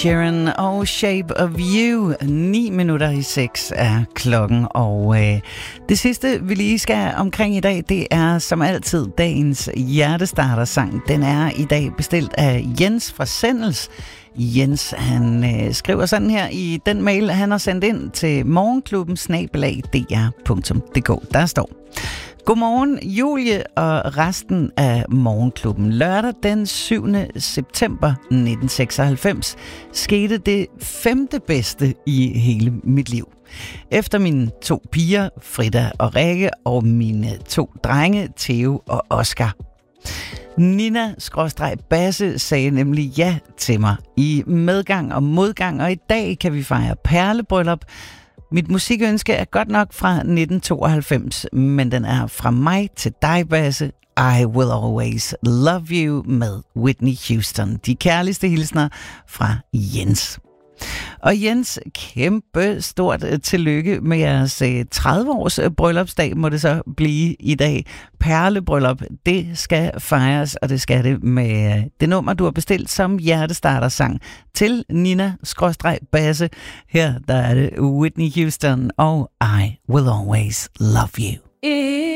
Sheeran og Shape of You. 6:09 er klokken, og det sidste, vi lige skal omkring i dag, det er som altid dagens hjertestartersang. Den er i dag bestilt af Jens fra Sendels. Jens, han skriver sådan her i den mail, han har sendt ind til morgenklubben@dr.dk. Der står: Godmorgen, Julie og resten af Morgenklubben. Lørdag den 7. september 1996 skete det 5. bedste i hele mit liv. Efter mine 2 piger, Frida og Rikke, og mine 2 drenge, Theo og Oscar. Nina-Basse sagde nemlig ja til mig i medgang og modgang, og i dag kan vi fejre perlebryllup. Mit musikønske er godt nok fra 1992, men den er fra mig til dig, Basse. I Will Always Love You med Whitney Houston. De kærligste hilsner fra Jens. Og Jens, kæmpe stort tillykke med jeres 30-års bryllupsdag, må det så blive i dag. Perlebryllup, det skal fejres, og det skal det med det nummer, du har bestilt som hjertestartersang til Nina-Basse. Her der er det Whitney Houston og I Will Always Love You.